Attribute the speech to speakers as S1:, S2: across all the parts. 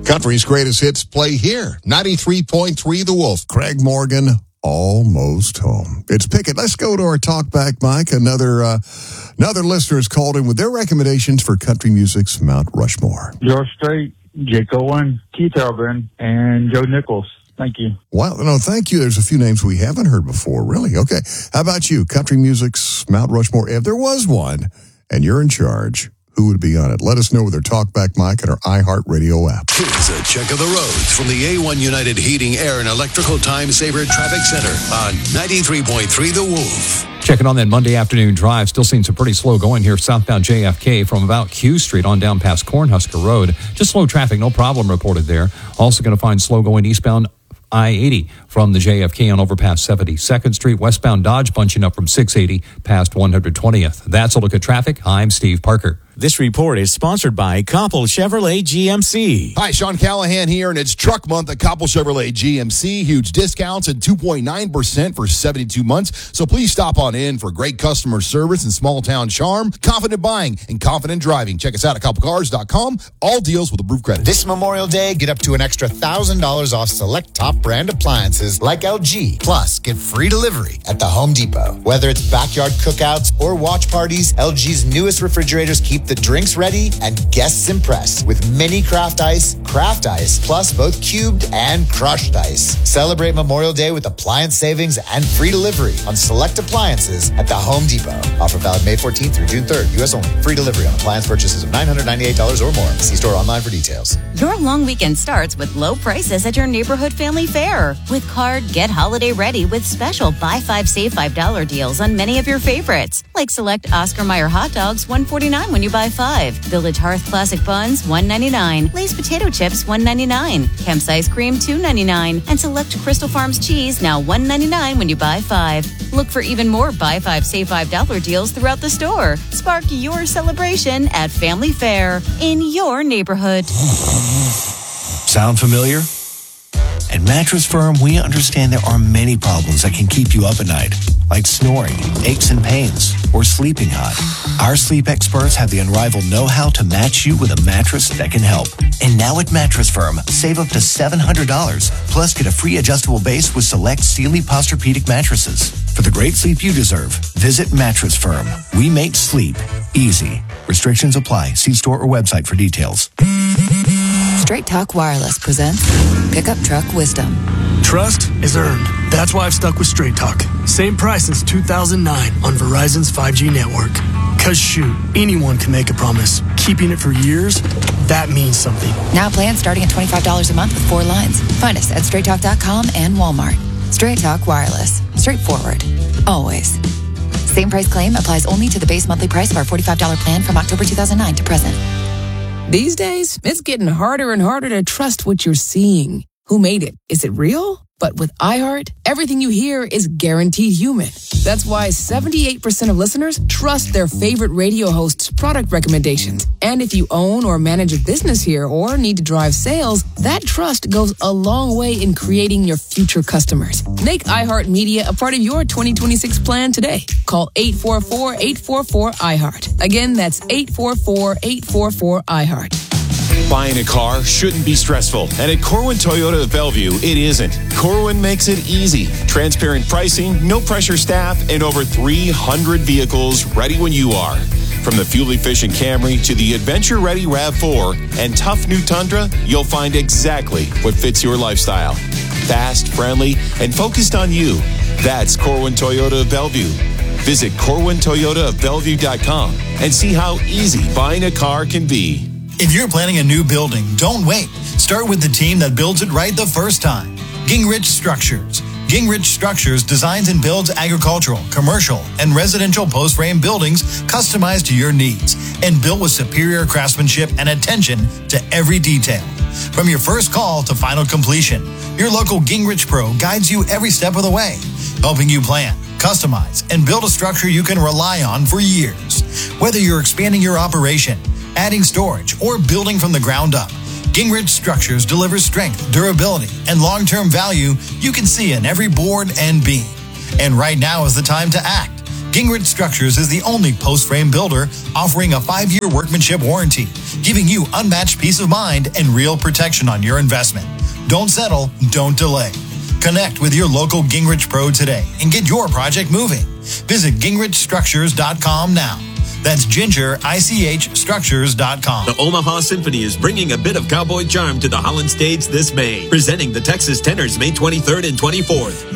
S1: Country's greatest hits play here. 93.3 The Wolf. Craig Morgan, Almost Home. It's Pickett. Let's go to our talkback, Mike. Another listener has called in with their recommendations for country music's Mount Rushmore.
S2: George Strait, Jake Owen, Keith Urban, and Joe Nichols. Thank you.
S1: Well, no, thank you. There's a few names we haven't heard before, really. Okay. How about you? Country music's Mount Rushmore. If there was one and you're in charge, who would be on it? Let us know with our Talkback Mike and our iHeartRadio app.
S3: Here's a check of the roads from the A1 United Heating, Air, and Electrical Time Saver Traffic Center on 93.3 The Wolf.
S4: Checking on that Monday afternoon drive, still seeing some pretty slow going here southbound JFK from about Q Street on down past Cornhusker Road. Just slow traffic, no problem reported there. Also going to find slow going eastbound I-80 from the JFK on over past 72nd Street. Westbound Dodge bunching up from 680 past 120th. That's a look at traffic. I'm Steve Parker.
S5: This report is sponsored by Koppel Chevrolet GMC.
S6: Hi, Sean Callahan here, and it's Truck Month at Koppel Chevrolet GMC. Huge discounts at 2.9% for 72 months. So please stop on in for great customer service and small town charm, confident buying, and confident driving. Check us out at KoppelCars.com. All deals with approved credit.
S7: This Memorial Day, get up to an extra $1,000 off select top brand appliances like LG. Plus, get free delivery at the Home Depot. Whether it's backyard cookouts or watch parties, LG's newest refrigerators keep the drinks ready and guests impressed with mini craft ice, plus both cubed and crushed ice. Celebrate Memorial Day with appliance savings and free delivery on select appliances at the Home Depot. Offer valid May 14th through June 3rd. U.S. only. Free delivery on appliance purchases of $998 or more. See store online for details.
S8: Your long weekend starts with low prices at your neighborhood family fair. With Card, get holiday ready with special buy 5 save $5 deals on many of your favorites, like select Oscar Mayer hot dogs $1.49 when you buy 5, Village Hearth classic buns $1.99, Lay's potato chips $1.99, Kemp's ice cream $2.99, and select Crystal Farms cheese now $1.99 when you buy 5. Look for even more buy 5 save $5 deals throughout the store. Spark your celebration at Family Fair in your neighborhood.
S9: Sound familiar? At Mattress Firm, we understand there are many problems that can keep you up at night, like snoring, aches and pains, or sleeping hot. Our sleep experts have the unrivaled know-how to match you with a mattress that can help. And now at Mattress Firm, save up to $700, plus get a free adjustable base with select Sealy Posturepedic mattresses. For the great sleep you deserve, visit Mattress Firm. We make sleep easy. Restrictions apply. See store or website for details.
S10: Straight Talk Wireless presents Pickup Truck Wisdom.
S11: Trust is earned. That's why I've stuck with Straight Talk. Same price since 2009 on Verizon's 5G network. Cause shoot, anyone can make a promise. Keeping it for years, that means something.
S10: Now plans starting at $25 a month with 4 lines. Find us at straighttalk.com and Walmart. Straight Talk Wireless. Straightforward. Always. Same price claim applies only to the base monthly price of our $45 plan from October 2009 to present.
S12: These days, it's getting harder and harder to trust what you're seeing. Who made it? Is it real? But with iHeart, everything you hear is guaranteed human. That's why 78% of listeners trust their favorite radio host's product recommendations. And if you own or manage a business here or need to drive sales, that trust goes a long way in creating your future customers. Make iHeart Media a part of your 2026 plan today. Call 844-844-iHeart. Again, that's 844-844-iHeart.
S13: Buying a car shouldn't be stressful, and at Corwin Toyota of Bellevue, it isn't. Corwin makes it easy. Transparent pricing, no pressure staff, and over 300 vehicles ready when you are. From the fuel-efficient Camry to the adventure-ready RAV4 and tough new Tundra, you'll find exactly what fits your lifestyle. Fast, friendly, and focused on you. That's Corwin Toyota of Bellevue. Visit CorwinToyotaofBellevue.com and see how easy buying a car can be.
S14: If you're planning a new building, don't wait. Start with the team that builds it right the first time. Gingrich Structures. Gingrich Structures designs and builds agricultural, commercial, and residential post-frame buildings customized to your needs and built with superior craftsmanship and attention to every detail. From your first call to final completion, your local Gingrich Pro guides you every step of the way, helping you plan, customize, and build a structure you can rely on for years. Whether you're expanding your operation, adding storage, or building from the ground up, Gingrich Structures delivers strength, durability, and long-term value you can see in every board and beam. And right now is the time to act. Gingrich Structures is the only post-frame builder offering a 5-year workmanship warranty, giving you unmatched peace of mind and real protection on your investment. Don't settle, don't delay. Connect with your local Gingrich Pro today and get your project moving. Visit gingrichstructures.com now. That's GingerICHStructures.com.
S15: The Omaha Symphony is bringing a bit of cowboy charm to the Holland stage this May, presenting the Texas Tenors May 23rd and 24th.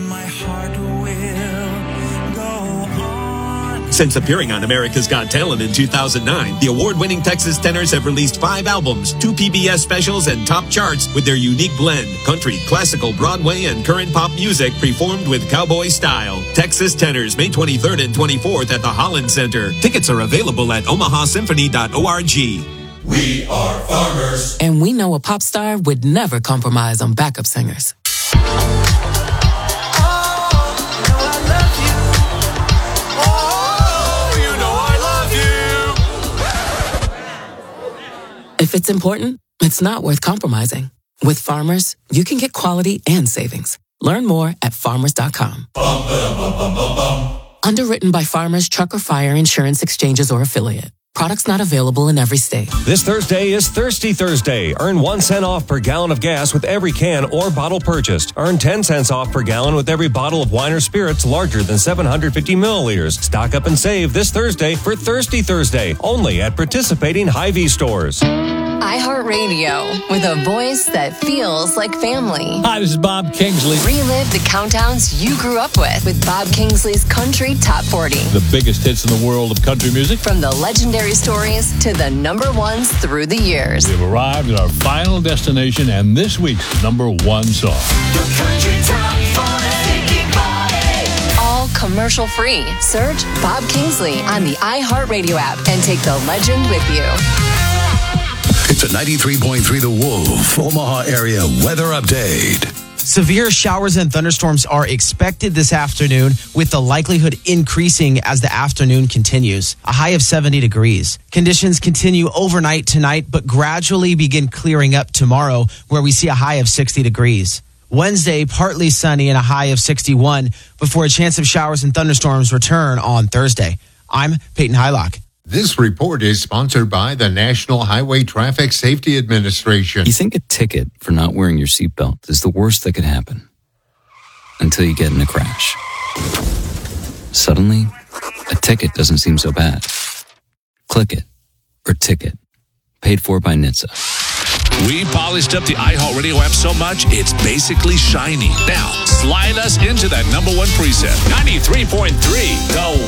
S15: Since appearing on America's Got Talent in 2009, the award-winning Texas Tenors have released 5 albums, 2 PBS specials, and top charts with their unique blend: country, classical, Broadway, and current pop music performed with cowboy style. Texas Tenors, May 23rd and 24th at the Holland Center. Tickets are available at omahasymphony.org.
S16: We are farmers.
S17: And we know a pop star would never compromise on backup singers. If it's important, it's not worth compromising. With Farmers, you can get quality and savings. Learn more at farmers.com. Underwritten by Farmers Truck or Fire Insurance Exchanges or Affiliate. Products not available in every state.
S18: This Thursday is Thirsty Thursday. Earn 1 cent off per gallon of gas with every can or bottle purchased. Earn 10 cents off per gallon with every bottle of wine or spirits larger than 750 milliliters. Stock up and save this Thursday for Thirsty Thursday, only at participating Hy-Vee stores.
S19: iHeartRadio, with a voice that feels like family.
S20: Hi, this is Bob Kingsley.
S19: Relive the countdowns you grew up with Bob Kingsley's Country Top 40.
S20: The biggest hits in the world of country music.
S19: From the legendary stories to the number ones through the years.
S20: We've arrived at our final destination and this week's number 1 song.
S19: The Country Top 40. All commercial free. Search Bob Kingsley on the iHeartRadio app and take the legend with you.
S3: It's a 93.3 The Wolf Omaha area weather update.
S21: Severe showers and thunderstorms are expected this afternoon, with the likelihood increasing as the afternoon continues. A high of 70 degrees. Conditions continue overnight tonight, but gradually begin clearing up tomorrow, where we see a high of 60 degrees. Wednesday, partly sunny and a high of 61, before a chance of showers and thunderstorms return on Thursday. I'm Peyton Hylock.
S22: This report is sponsored by the National Highway Traffic Safety Administration.
S23: You think a ticket for not wearing your seatbelt is the worst that could happen until you get in a crash. Suddenly, a ticket doesn't seem so bad. Click it or ticket. Paid for by NHTSA.
S24: We polished up the iHeartRadio app so much, it's basically shiny. Now, slide us into that number 1 preset. 93.3, The